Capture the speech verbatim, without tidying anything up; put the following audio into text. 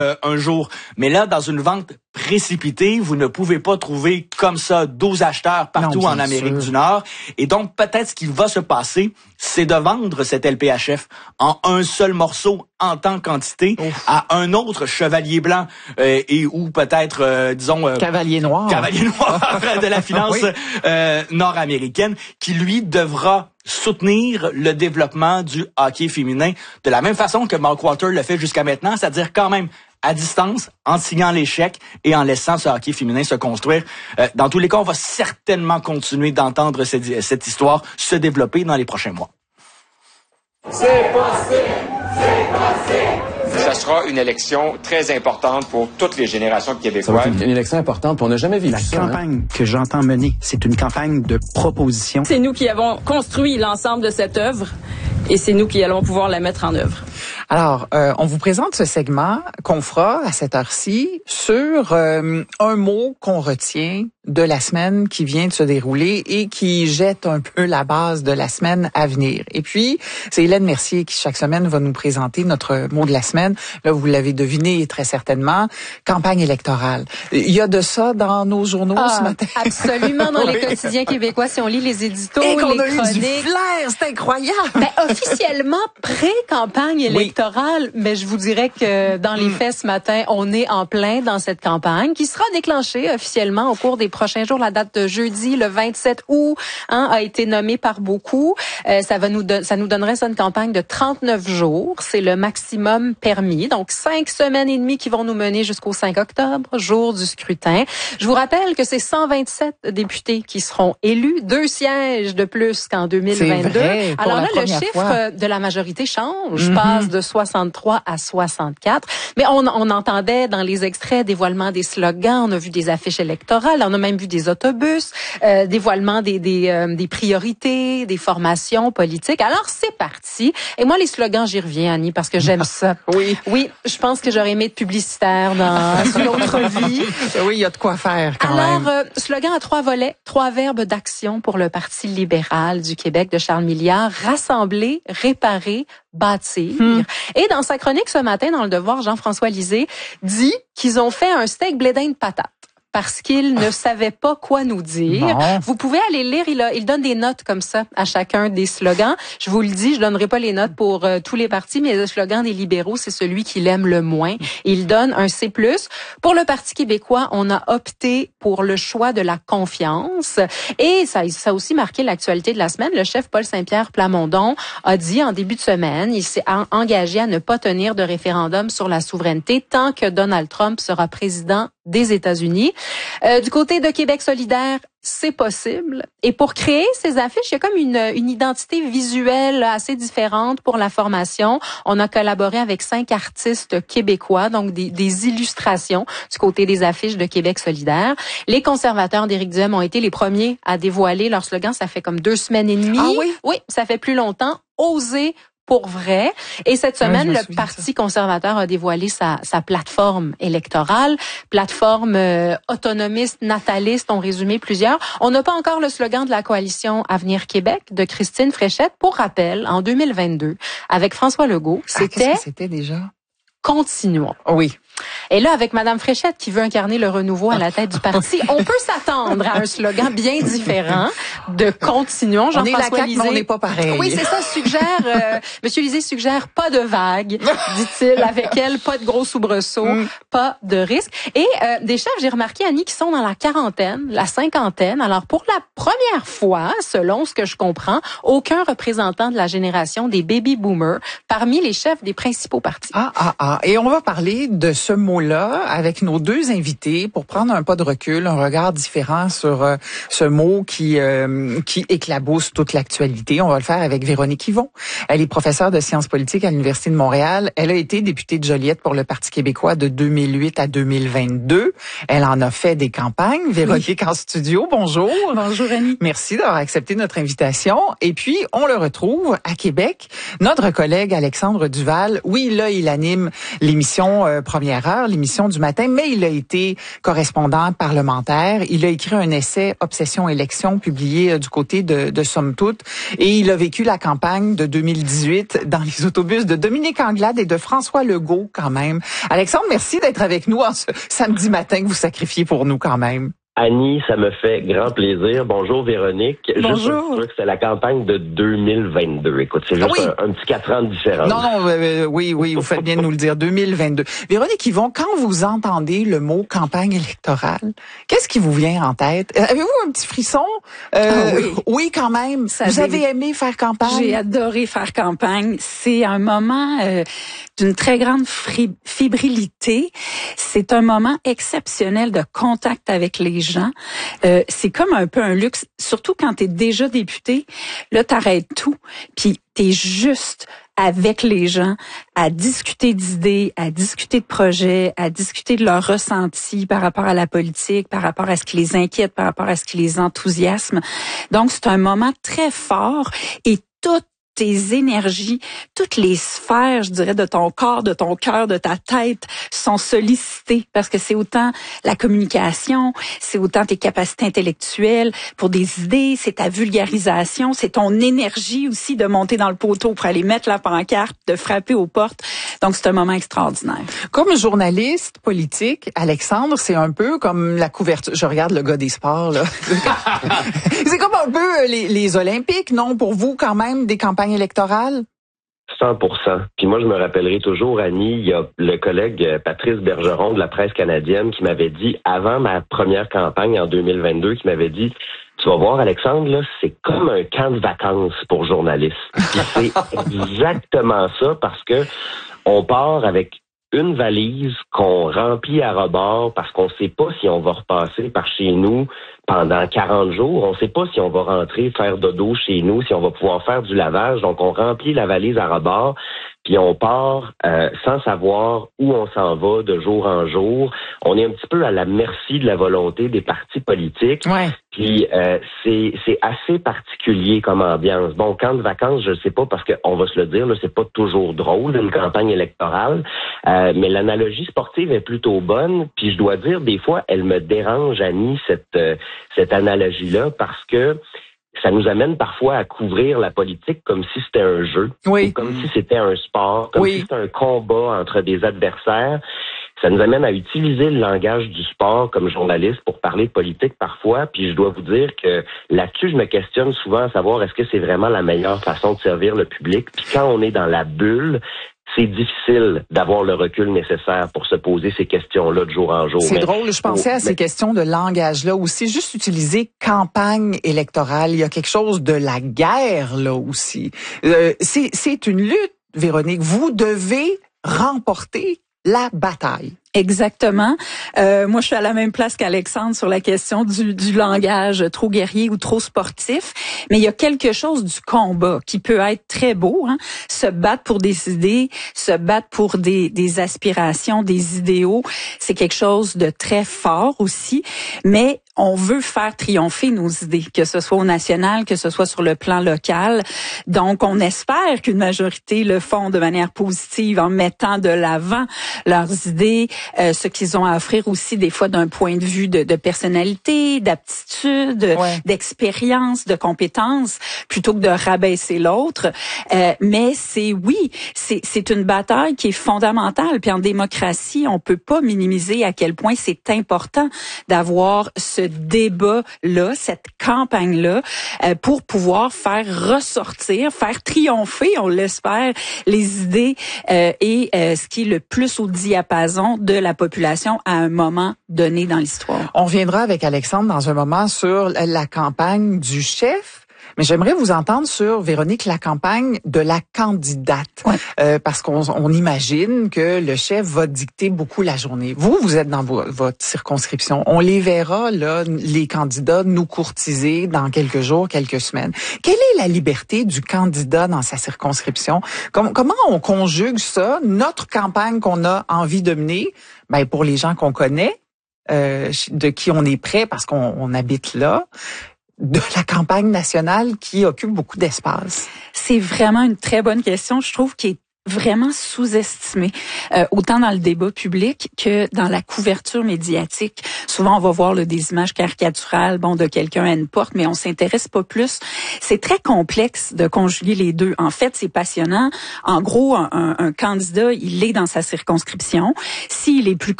euh, un jour. Mais là, dans une vente précipitée, vous ne pouvez pas trouver comme ça douze acheteurs partout non, en Amérique sûr. du Nord. Et donc, peut-être ce qui va se passer, c'est de vendre cet L P H F en un seul morceau en tant que quantité Ouf. à un autre chevalier blanc euh, et ou peut-être, euh, disons... Euh, cavalier noir. Cavalier noir de la finance oui. euh, nord-américaine qui, lui, devra soutenir le développement du hockey féminin de la même façon que Mark Walter le fait jusqu'à maintenant, c'est-à-dire quand même à distance, en signant les chèques et en laissant ce hockey féminin se construire. Euh, dans tous les cas, on va certainement continuer d'entendre cette, cette histoire se développer dans les prochains mois. C'est possible! C'est possible! Ça sera une élection très importante pour toutes les générations de Québécois. Ça va être une élection importante, on n'a jamais vécu La ça. La campagne hein? que j'entends mener, c'est une campagne de proposition. C'est nous qui avons construit l'ensemble de cette œuvre et c'est nous qui allons pouvoir la mettre en œuvre. Alors, euh, on vous présente ce segment qu'on fera à cette heure-ci sur euh, un mot qu'on retient de la semaine qui vient de se dérouler et qui jette un peu la base de la semaine à venir. Et puis, c'est Hélène Mercier qui, chaque semaine, va nous présenter notre mot de la semaine. Là, vous l'avez deviné très certainement, campagne électorale. Il y a de ça dans nos journaux ah, ce matin. Absolument, dans les quotidiens québécois, si on lit les éditos, et qu'on les a chroniques. Eu du flair, c'est incroyable! Ben, officiellement, pré-campagne électorale, oui. mais je vous dirais que dans les faits ce matin, on est en plein dans cette campagne qui sera déclenchée officiellement au cours des prochains jours. La date de jeudi, le vingt-sept août, hein, a été nommée par beaucoup. Euh, ça va nous don- ça nous donnerait ça une campagne de trente-neuf jours. C'est le maximum permis. Donc, cinq semaines et demie qui vont nous mener jusqu'au cinq octobre, jour du scrutin. Je vous rappelle que c'est cent vingt-sept députés qui seront élus, deux sièges de plus qu'en deux mille vingt-deux. Vrai, Alors là, le chiffre fois. de la majorité change, Mm-hmm. passe de soixante-trois à soixante-quatre. Mais on, on entendait dans les extraits dévoilement des slogans, on a vu des affiches électorales, on a même vu des autobus, euh, dévoilement des, des, euh, des priorités, des formations politiques. Alors, c'est parti. Et moi, les slogans, j'y reviens, Annie, parce que j'aime ça. Oui. Oui, je pense que j'aurais aimé être publicitaire dans une autre vie. Oui, il y a de quoi faire quand Alors, même. Alors, euh, slogan à trois volets, trois verbes d'action pour le Parti libéral du Québec de Charles Milliard, rassembler, réparer, bâtir. Hmm. Et dans sa chronique ce matin, dans Le Devoir, Jean-François Lisée dit qu'ils ont fait un steak blé d'Inde patate. Parce qu'il ne savait pas quoi nous dire. Bon. Vous pouvez aller lire, il, a, il donne des notes comme ça à chacun des slogans. Je vous le dis, je donnerai pas les notes pour euh, tous les partis, mais le slogan des libéraux, c'est celui qu'il aime le moins. Il donne un C plus. Pour le Parti québécois, on a opté pour le choix de la confiance. Et ça, ça a aussi marqué l'actualité de la semaine. Le chef Paul Saint-Pierre Plamondon a dit en début de semaine, il s'est engagé à ne pas tenir de référendum sur la souveraineté tant que Donald Trump sera président des États-Unis. Euh, du côté de Québec solidaire, c'est possible. Et pour créer ces affiches, il y a comme une, une identité visuelle assez différente pour la formation. On a collaboré avec cinq artistes québécois, donc des, des illustrations du côté des affiches de Québec solidaire. Les conservateurs d'Éric Duhem ont été les premiers à dévoiler leur slogan. Ça fait comme deux semaines et demie. Ah oui? Oui, ça fait plus longtemps. Oser pour vrai. Et cette semaine, oui, le Parti conservateur a dévoilé sa, sa plateforme électorale, plateforme euh, autonomiste, nataliste, ont résumé plusieurs. On n'a pas encore le slogan de la coalition Avenir Québec de Christine Fréchette. Pour rappel, en deux mille vingt-deux, avec François Legault, ah, c'était... Qu'est-ce que c'était déjà? Continuons. Oui. Et là, avec Madame Fréchette qui veut incarner le renouveau à la tête du parti, on peut s'attendre à un slogan bien différent de continuons. Jean-François Lisée, on n'est pas pareil. Oui, c'est ça. Suggère, euh, Monsieur Lisée suggère pas de vagues, dit-il, avec elle, pas de gros soubresauts, mm. pas de risques. Et euh, des chefs, j'ai remarqué, Annie, qui sont dans la quarantaine, la cinquantaine. Alors, pour la première fois, selon ce que je comprends, aucun représentant de la génération des baby boomers parmi les chefs des principaux partis. Ah, ah, ah. Et on va parler de ce mot-là avec nos deux invités pour prendre un pas de recul, un regard différent sur euh, ce mot qui euh, qui éclabousse toute l'actualité. On va le faire avec Véronique Yvon. Elle est professeure de sciences politiques à l'Université de Montréal. Elle a été députée de Joliette pour le Parti québécois de deux mille huit à deux mille vingt-deux. Elle en a fait des campagnes. Véronique oui. en studio, bonjour. Bonjour Annie. Merci d'avoir accepté notre invitation. Et puis, on le retrouve à Québec. Notre collègue Alexandre Duval, oui, là, il anime l'émission euh, Première Heure, l'émission du matin, mais il a été correspondant parlementaire. Il a écrit un essai Obsession élection publié euh, du côté de, de Somme Toute, et il a vécu la campagne de deux mille dix-huit dans les autobus de Dominique Anglade et de François Legault quand même. Alexandre, merci d'être avec nous en ce samedi matin que vous sacrifiez pour nous quand même. Annie, ça me fait grand plaisir. Bonjour Véronique. Bonjour. Juste que c'est la campagne de deux mille vingt-deux. Écoute, c'est juste oui. un, un petit quatre ans de différence. Non, non, euh, oui, oui, vous faites bien de nous le dire. deux mille vingt-deux. Véronique Yvon, quand vous entendez le mot campagne électorale, qu'est-ce qui vous vient en tête? Avez-vous un petit frisson? Euh, ah oui. oui, quand même. Ça vous avez aimé faire campagne? J'ai adoré faire campagne. C'est un moment euh, d'une très grande fri- fébrilité. C'est un moment exceptionnel de contact avec les gens. Euh, c'est comme un peu un luxe, surtout quand t'es déjà député. Là, t'arrêtes tout, puis t'es juste avec les gens à discuter d'idées, à discuter de projets, à discuter de leurs ressentis par rapport à la politique, par rapport à ce qui les inquiète, par rapport à ce qui les enthousiasme. Donc, c'est un moment très fort et tout tes énergies, toutes les sphères, je dirais, de ton corps, de ton cœur, de ta tête sont sollicitées parce que c'est autant la communication, c'est autant tes capacités intellectuelles pour des idées, c'est ta vulgarisation, c'est ton énergie aussi de monter dans le poteau pour aller mettre la pancarte, de frapper aux portes. Donc, c'est un moment extraordinaire. Comme journaliste politique, Alexandre, c'est un peu comme la couverture. Je regarde le gars des sports, là. C'est comme un peu les, les Olympiques, non? Pour vous, quand même, des campagnes électorales? cent pour cent. Puis moi, je me rappellerai toujours, Annie, il y a le collègue Patrice Bergeron de la presse canadienne qui m'avait dit, avant ma première campagne en deux mille vingt-deux, qui m'avait dit, tu vas voir, Alexandre, là, c'est comme un camp de vacances pour journalistes. Puis c'est exactement ça, parce que on part avec une valise qu'on remplit à rebord parce qu'on sait pas si on va repasser par chez nous pendant quarante jours. On sait pas si on va rentrer faire dodo chez nous, si on va pouvoir faire du lavage. Donc, on remplit la valise à rebord, puis on part euh, sans savoir où on s'en va de jour en jour. On est un petit peu à la merci de la volonté des partis politiques. Ouais. Puis euh, c'est c'est assez particulier comme ambiance. Bon, camp de vacances, je sais pas, parce que on va se le dire, là, c'est pas toujours drôle une campagne électorale, euh, mais l'analogie sportive est plutôt bonne. Puis je dois dire, des fois, elle me dérange, Annie, cette euh, cette analogie-là, parce que ça nous amène parfois à couvrir la politique comme si c'était un jeu, oui. ou comme si c'était un sport, comme oui. si c'était un combat entre des adversaires. Ça nous amène à utiliser le langage du sport comme journaliste pour parler de politique parfois. Puis je dois vous dire que là-dessus, je me questionne souvent à savoir est-ce que c'est vraiment la meilleure façon de servir le public. Puis quand on est dans la bulle, c'est difficile d'avoir le recul nécessaire pour se poser ces questions-là de jour en jour. C'est mais, drôle, je pensais oh, à ces mais... questions de langage-là aussi. Juste utiliser campagne électorale, il y a quelque chose de la guerre là aussi. Euh, c'est, c'est une lutte, Véronique. Vous devez remporter la bataille. Exactement. Euh, moi, je suis à la même place qu'Alexandre sur la question du, du langage trop guerrier ou trop sportif. Mais il y a quelque chose du combat qui peut être très beau. Hein? Se battre pour des idées, se battre pour des, des aspirations, des idéaux, c'est quelque chose de très fort aussi. Mais on veut faire triompher nos idées, que ce soit au national, que ce soit sur le plan local. Donc, on espère qu'une majorité le font de manière positive en mettant de l'avant leurs idées, euh, ce qu'ils ont à offrir aussi des fois d'un point de vue de, de personnalité, d'aptitude, ouais. d'expérience, de compétences, plutôt que de rabaisser l'autre. Euh, mais c'est oui, c'est, c'est une bataille qui est fondamentale. Puis en démocratie, on peut pas minimiser à quel point c'est important d'avoir ce débat-là, cette campagne-là, euh, pour pouvoir faire ressortir, faire triompher, on l'espère, les idées euh, et euh, ce qui est le plus au diapason de la population à un moment donné dans l'histoire. On reviendra avec Alexandre dans un moment sur la campagne du chef. Mais j'aimerais vous entendre sur, Véronique, la campagne de la candidate. Ouais. Euh, parce qu'on on imagine que le chef va dicter beaucoup la journée. Vous, vous êtes dans vo- votre circonscription. On les verra, là, les candidats nous courtiser dans quelques jours, quelques semaines. Quelle est la liberté du candidat dans sa circonscription? Com- comment on conjugue ça, notre campagne qu'on a envie de mener, ben, pour les gens qu'on connaît, euh, de qui on est près parce qu'on on habite là, de la campagne nationale qui occupe beaucoup d'espace? C'est vraiment une très bonne question, je trouve, qui est vraiment sous-estimé, euh, autant dans le débat public que dans la couverture médiatique. Souvent, on va voir là, des images caricaturales, bon, de quelqu'un à une porte, mais on s'intéresse pas plus. C'est très complexe de conjuguer les deux. En fait, c'est passionnant. En gros, un, un, un candidat, il est dans sa circonscription. S'il est plus